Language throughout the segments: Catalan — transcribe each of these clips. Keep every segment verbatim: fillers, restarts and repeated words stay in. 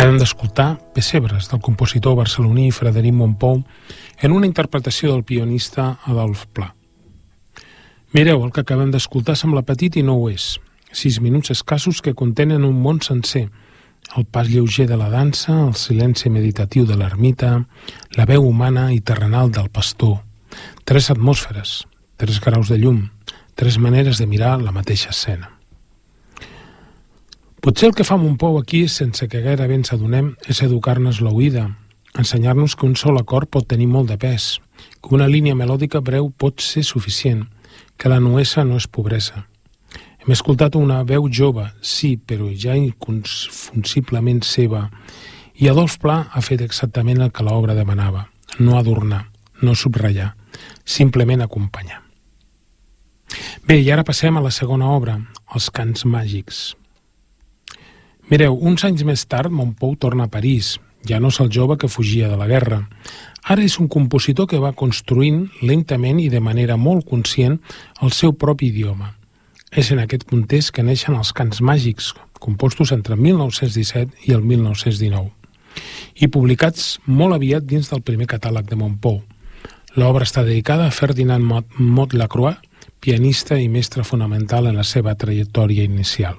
Acabem d'escoltar Pessebres, del compositor barceloní Frederic Mompou, en una interpretació del pianista Adolf Pla. Mireu, el que acabem d'escoltar sembla petit i no ho és. Sis minuts escassos que contenen un món sencer. El pas lleuger de la dansa, el silenci meditatiu de l'ermita, la veu humana i terrenal del pastor. Tres atmosferes, tres graus de llum, tres maneres de mirar la mateixa escena. Potser el que fa Mompou aquí, sense que gairebé ens adonem, és educar-nos l'oïda, ensenyar-nos que un sol acord pot tenir molt de pes, que una línia melòdica breu pot ser suficient, que la nuesa no és pobresa. Hem escoltat una veu jove, sí, però ja inconfonsiblement seva, i Adolf Pla ha fet exactament el que l'obra demanava, no adornar, no subratllar, simplement acompanyar. Bé, i ara passem a la segona obra, Els cants màgics. Mireu, uns anys més tard, Mompou torna a París. Ja no és el jove que fugia de la guerra. Ara és un compositor que va construint lentament i de manera molt conscient el seu propi idioma. És en aquest context que neixen els cants màgics, compostos entre mil nou-cents disset i el mil nou-cents dinou, i publicats molt aviat dins del primer catàleg de Mompou. L'obra està dedicada a Ferdinand Mott Lacroix, pianista i mestre fonamental en la seva trajectòria inicial.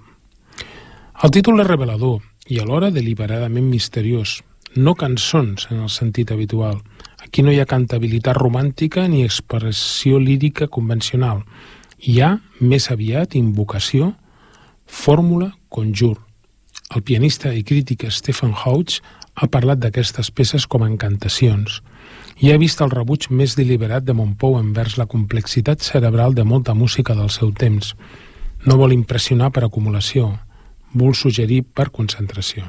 El títol és revelador i alhora deliberadament misteriós. No cançons en el sentit habitual. Aquí no hi ha cantabilitat romàntica ni expressió lírica convencional. Hi ha, més aviat, invocació, fórmula, conjur. El pianista i crític Stephen Hauch ha parlat d'aquestes peces com a encantacions i ha vist el rebuig més deliberat de Mompou envers la complexitat cerebral de molta música del seu temps. No vol impressionar per acumulació, vol suggerir per concentració.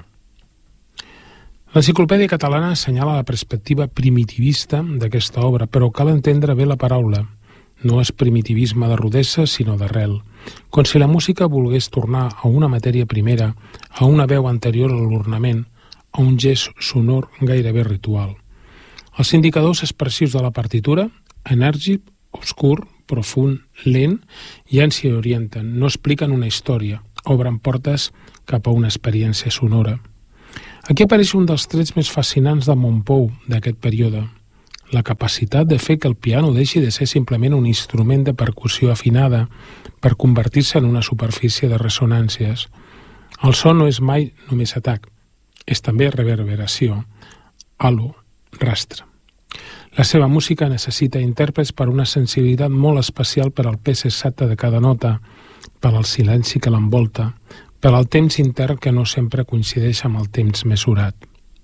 L'Enciclopèdia Catalana assenyala la perspectiva primitivista d'aquesta obra, però cal entendre bé la paraula. No és primitivisme de rudesa, sinó d'arrel, com si la música volgués tornar a una matèria primera, a una veu anterior a l'ornament, a un gest sonor gairebé ritual. Els indicadors expressius de la partitura, enèrgic, obscur, profund, lent, ja ens hi orienten, no expliquen una història, obren portes cap a una experiència sonora. Aquí apareix un dels trets més fascinants de Mompou d'aquest període, la capacitat de fer que el piano deixi de ser simplement un instrument de percussió afinada per convertir-se en una superfície de ressonàncies. El so no és mai només atac, és també reverberació, halo, rastre. La seva música necessita intèrprets per una sensibilitat molt especial per al pes exacte de cada nota, per al silenci que l'envolta, per al temps intern que no sempre coincideix amb el temps mesurat.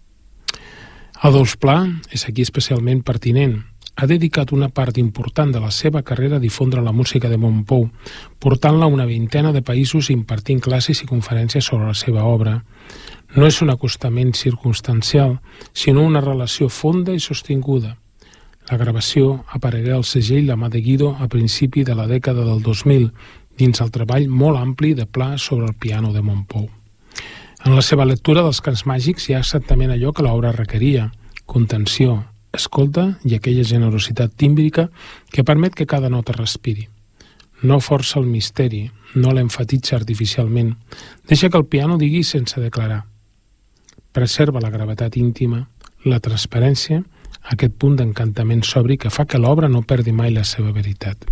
Adolf Pla és aquí especialment pertinent. Ha dedicat una part important de la seva carrera a difondre la música de Mompou, portant-la a una vintena de països i impartint classes i conferències sobre la seva obra. No és un acostament circumstancial, sinó una relació fonda i sostinguda. La gravació aparegué al segell La mà de Guido a principi de la dècada del dos mil, dins el treball molt ampli de Pla sobre el piano de Mompou. En la seva lectura dels cants màgics hi ha exactament allò que l'obra requeria: contenció, escolta i aquella generositat tímbrica que permet que cada nota respiri. No força el misteri, no l'enfatitza artificialment, deixa que el piano digui sense declarar. Preserva la gravetat íntima, la transparència, aquest punt d'encantament sobri que fa que l'obra no perdi mai la seva veritat.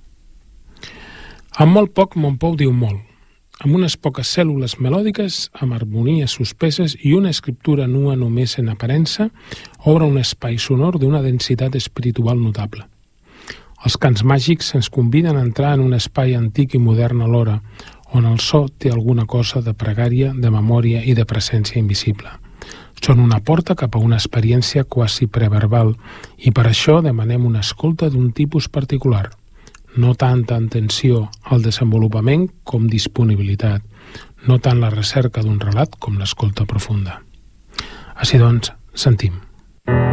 Amb molt poc, Mompou diu molt. Amb unes poques cèl·lules melòdiques, amb harmonies suspeses i una escriptura nua només en aparença, obre un espai sonor d'una densitat espiritual notable. Els cants màgics ens conviden a entrar en un espai antic i modern alhora, on el so té alguna cosa de pregària, de memòria i de presència invisible. Són una porta cap a una experiència quasi preverbal i per això demanem una escolta d'un tipus particular. No tanta atenció al desenvolupament com disponibilitat, no tant la recerca d'un relat com l'escolta profunda. Així doncs, sentim.